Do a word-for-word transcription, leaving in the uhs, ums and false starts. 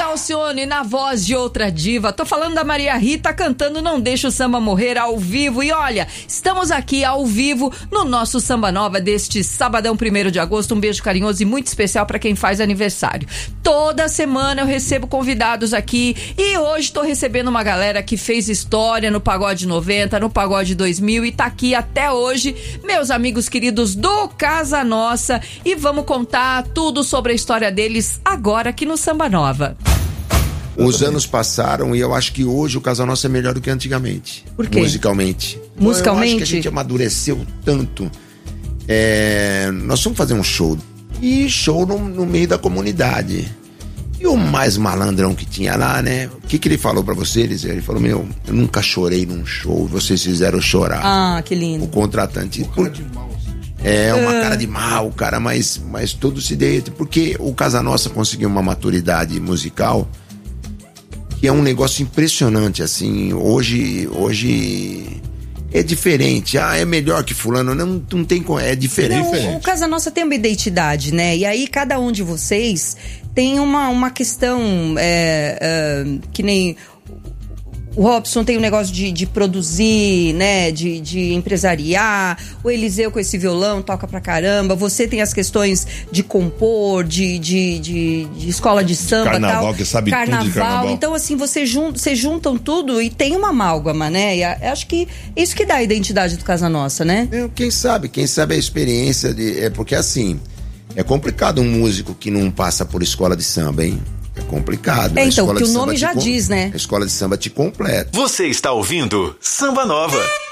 Rita Alcione na voz de outra diva. Tô falando da Maria Rita cantando Não Deixa o Samba Morrer ao vivo. E olha, estamos aqui ao vivo no nosso Samba Nova deste sabadão primeiro de agosto. Um beijo carinhoso e muito especial pra quem faz aniversário. Toda semana eu recebo convidados aqui e hoje tô recebendo uma galera que fez história no Pagode noventa, no Pagode dois mil e tá aqui até hoje, meus amigos queridos do Casa Nossa, e vamos contar tudo sobre a história deles agora aqui no Samba Nova. Os anos passaram e eu acho que hoje o Casa Nossa é melhor do que antigamente. Por quê? Musicalmente. Musicalmente? Eu acho que a gente amadureceu tanto. É, nós fomos fazer um show. E show no, no meio da comunidade. E o mais malandrão que tinha lá, né? O que que ele falou pra vocês? Ele falou, meu, eu nunca chorei num show. Vocês fizeram chorar. Ah, que lindo. O contratante. Por... É, uma uh. cara de mal, cara, mas, mas tudo se deu. Porque o Casa Nossa conseguiu uma maturidade musical que é um negócio impressionante, assim. Hoje, hoje é diferente. Ah, é melhor que fulano. Não, não tem como, é diferente. Não, o Casa Nossa tem uma identidade, né? E aí cada um de vocês tem uma, uma questão é, é, que nem... O Robson tem um negócio de, de produzir, né, de, de empresariar. O Eliseu com esse violão toca pra caramba. Você tem as questões de compor, de, de, de, de escola de samba, carnaval, tal. Que sabe carnaval. tudo de carnaval. Então, assim, vocês jun, juntam tudo e tem uma amálgama, né? E a, acho que isso que dá a identidade do Casa Nossa, né? É, quem sabe, quem sabe a experiência de... É porque, assim, é complicado um músico que não passa por escola de samba, hein? É complicado. É, então, que o nome já diz, né? A escola de samba te completa. Você está ouvindo Samba Nova.